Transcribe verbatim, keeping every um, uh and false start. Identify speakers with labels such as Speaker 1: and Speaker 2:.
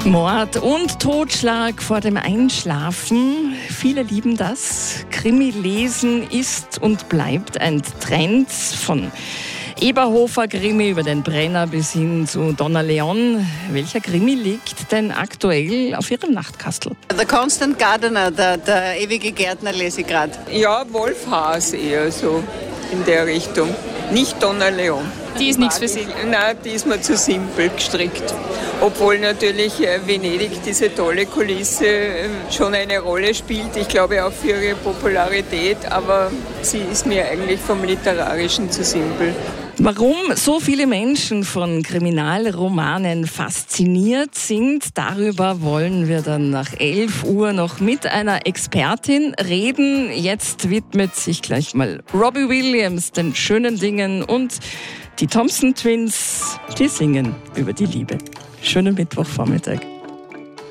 Speaker 1: Mord und Totschlag vor dem Einschlafen. Viele lieben das. Krimi lesen ist und bleibt ein Trend, von Eberhofer-Krimi über den Brenner bis hin zu Donna Leon. Welcher Krimi liegt denn aktuell auf Ihrem Nachtkastel?
Speaker 2: The Constant Gardener, der, der ewige Gärtner, lese ich gerade.
Speaker 3: Ja, Wolf-Haas eher so in der Richtung. Nicht Donna Leon.
Speaker 4: Die ist nichts für Sie?
Speaker 3: Nein, die ist mir zu simpel gestrickt. Obwohl natürlich Venedig, diese tolle Kulisse, schon eine Rolle spielt. Ich glaube auch für ihre Popularität, aber sie ist mir eigentlich vom Literarischen zu simpel.
Speaker 1: Warum so viele Menschen von Kriminalromanen fasziniert sind, darüber wollen wir dann nach elf Uhr noch mit einer Expertin reden. Jetzt widmet sich gleich mal Robbie Williams den schönen Dingen und die Thompson Twins, die singen über die Liebe. Schönen Mittwochvormittag.